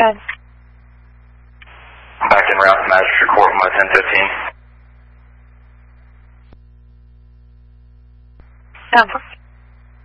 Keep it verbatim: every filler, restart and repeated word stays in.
ahead. Back in route to Magistrate Court with my ten fifteen. Number.